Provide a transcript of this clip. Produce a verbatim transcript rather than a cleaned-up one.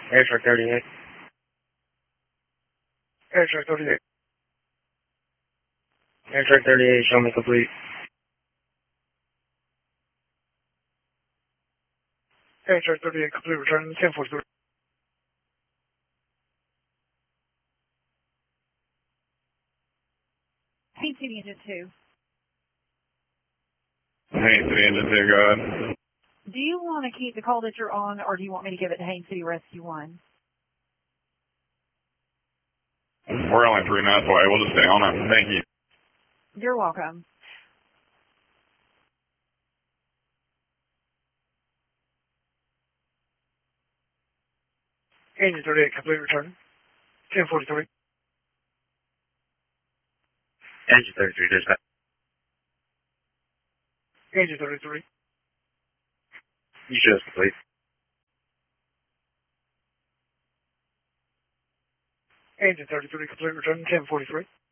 Airtrack thirty-eight. Airtrack thirty-eight. Airtrack thirty-eight, show me complete. Airtrack thirty-eight, complete return, ten forty-three. Haines City Engine two. Haines City Engine two, go ahead. Do you want to keep the call that you're on, or do you want me to give it to Haines City Rescue one? We're only three minutes away. We'll just stay on it. Thank you. You're welcome. Engine thirty-eight, complete return, ten forty-three. Engine thirty-three, dispatch. Engine thirty-three. You show us complete. Engine thirty-three, complete return, ten forty-three.